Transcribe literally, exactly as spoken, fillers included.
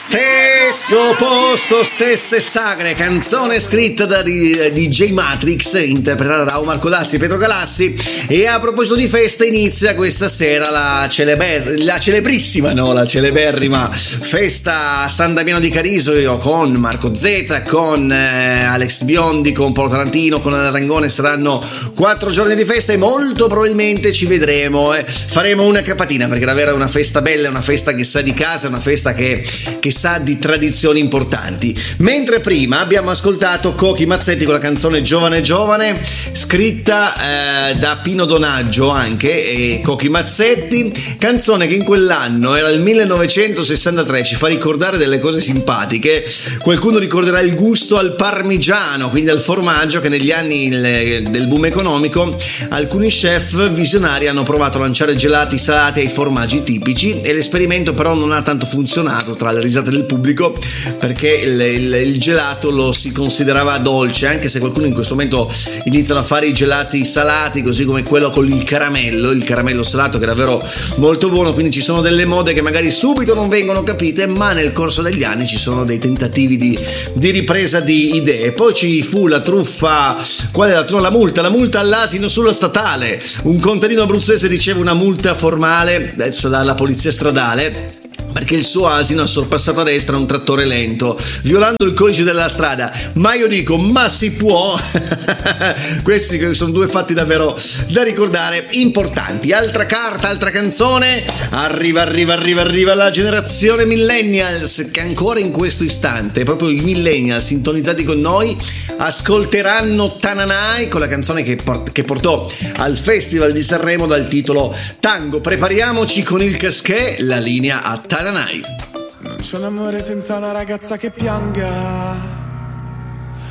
Stesso posto, stesse sagre, canzone scritta da D J Matrix, interpretata da Omar Codazzi e Pietro Galassi. E a proposito di festa, inizia questa sera la, celeber- la celebrissima, no, la celeberrima festa a San Damiano di Carisio con Marco Z, con eh, Alex Biondi, con Paolo Tarantino, con Alain Rangone. Saranno quattro giorni di festa e molto probabilmente ci vedremo, eh. faremo una capatina, perché davvero è una festa bella, è una festa che sa di casa, è una festa che, che sa di tradizioni importanti. Mentre prima abbiamo ascoltato Cochi Mazzetti con la canzone Giovane Giovane, scritta eh, da Pino Donaggio anche, e Cochi Mazzetti, canzone che in quell'anno era il millenovecentosessantatré, ci fa ricordare delle cose simpatiche. Qualcuno ricorderà il gusto al parmigiano, quindi al formaggio, che negli anni del boom economico alcuni chef visionari hanno provato a lanciare gelati salati ai formaggi tipici, e l'esperimento però non ha tanto funzionato tra le risate del pubblico, perché il, il, il gelato lo si considerava dolce, anche se qualcuno in questo momento iniziano a fare i gelati salati, così come quello con il caramello, il caramello salato, che è davvero molto buono. Quindi ci sono delle mode che magari subito non vengono capite, ma nel corso degli anni ci sono dei tentativi di, di ripresa di idee. Poi ci fu la truffa, qual è la truffa? La multa, la multa all'asino sulla statale. Un contadino abruzzese riceve una multa formale adesso dalla polizia stradale perché il suo asino ha sorpassato a destra un trattore lento, violando il codice della strada. Ma io dico, ma si può? Questi sono due fatti davvero da ricordare, importanti. Altra carta, altra canzone. Arriva, arriva, arriva, arriva la generazione millennials, che ancora in questo istante, proprio i millennials sintonizzati con noi, ascolteranno Tananai con la canzone che, port- che portò al Festival di Sanremo dal titolo Tango. Prepariamoci con il casquet, la linea a Tananai. Non c'è un amore senza una ragazza che pianga,